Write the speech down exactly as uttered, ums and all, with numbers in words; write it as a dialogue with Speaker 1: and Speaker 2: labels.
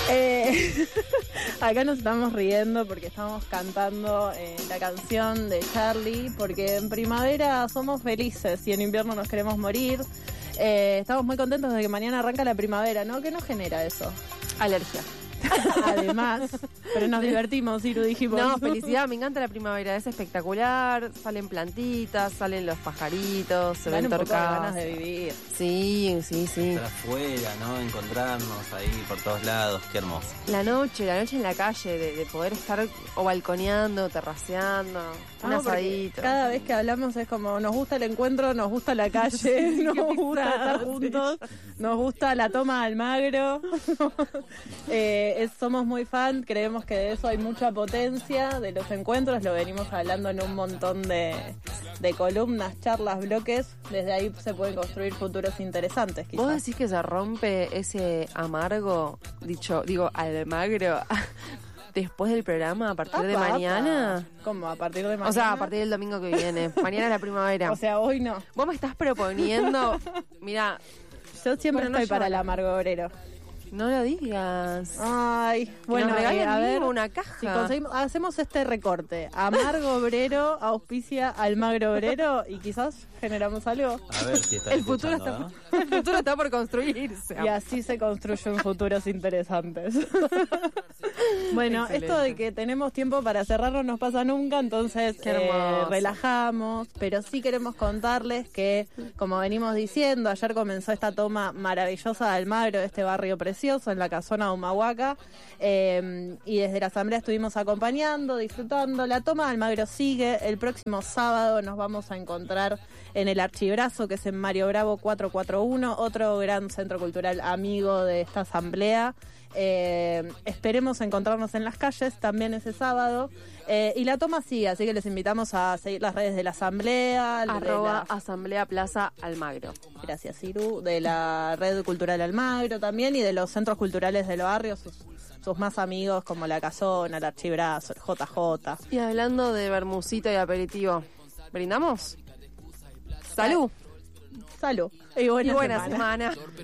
Speaker 1: Eh, acá nos estamos riendo porque estamos cantando eh, la canción de Charlie, porque en primavera somos felices y en invierno nos queremos morir. Eh, estamos muy contentos de que mañana arranca la primavera, ¿no? ¿Qué nos genera eso?
Speaker 2: Alergia.
Speaker 1: Además, pero nos divertimos, Iru, dijimos.
Speaker 2: No, felicidad, me encanta la primavera, es espectacular, salen plantitas, salen los pajaritos, se ven torcadas.
Speaker 1: Ganas de vivir.
Speaker 2: Sí, sí, sí.
Speaker 3: Estar afuera, ¿no? Encontrarnos ahí por todos lados, qué hermoso.
Speaker 2: La noche, la noche en la calle, de, de poder estar o balconeando, terraceando, un
Speaker 1: Ah,
Speaker 2: asadito.
Speaker 1: Cada vez que hablamos es como, nos gusta el encuentro, nos gusta la calle, nos gusta estar juntos, nos gusta la toma de Almagro. eh, es, somos muy fan, creemos que de eso hay mucha potencia, de los encuentros, lo venimos hablando en un montón de, de columnas, charlas, bloques, desde ahí se pueden construir futuros interesantes, quizás.
Speaker 2: ¿Vos decís que se rompe ese amargo, dicho, digo, Almagro, después del programa, a partir
Speaker 1: Apa,
Speaker 2: de mañana?
Speaker 1: apa. ¿Cómo? ¿A partir de mañana?
Speaker 2: O sea, a partir del domingo que viene. Mañana es la primavera.
Speaker 1: O sea, hoy no.
Speaker 2: Vos me estás proponiendo, mira,
Speaker 1: Yo siempre
Speaker 2: Bueno, no
Speaker 1: estoy para
Speaker 2: lleva-
Speaker 1: el amargo obrero.
Speaker 2: no lo digas.
Speaker 1: Ay, bueno,
Speaker 2: nos regalen
Speaker 1: eh, a ver,
Speaker 2: mínimo una caja.
Speaker 1: si conseguimos, hacemos este recorte. Amargo obrero, auspicia Almagro obrero y quizás generamos algo.
Speaker 3: A ver si está
Speaker 2: El futuro,
Speaker 3: escuchando,
Speaker 2: está,
Speaker 3: ¿no?
Speaker 2: el futuro está por construirse.
Speaker 1: Y así se construyen futuros interesantes. Bueno,
Speaker 2: Excelente.
Speaker 1: esto de que tenemos tiempo para cerrar no nos pasa nunca, entonces
Speaker 2: Qué
Speaker 1: eh,
Speaker 2: hermoso.
Speaker 1: relajamos, pero sí queremos contarles que, como venimos diciendo, ayer comenzó esta toma maravillosa de Almagro, de este barrio precioso, en la casona de Humahuaca, eh, y desde la asamblea estuvimos acompañando, disfrutando. La toma de Almagro sigue, el próximo sábado nos vamos a encontrar en el Archibrazo, que es en Mario Bravo cuatrocientos cuarenta y uno, otro gran centro cultural amigo de esta asamblea. Eh, esperemos encontrarnos en las calles también ese sábado, eh, y la toma sigue, así que les invitamos a seguir las redes de la asamblea, de
Speaker 2: Arroba
Speaker 1: la-
Speaker 2: Asamblea Plaza Almagro.
Speaker 1: gracias Iru, de la red cultural Almagro también, y de los centros culturales del barrio, sus, sus más amigos como la Casona, el Archibrazo, el J J.
Speaker 2: Y hablando de bermucito y aperitivo, ¿brindamos? ¡Salud!
Speaker 1: Salud y buena,
Speaker 2: Y buena
Speaker 1: semana.
Speaker 2: semana.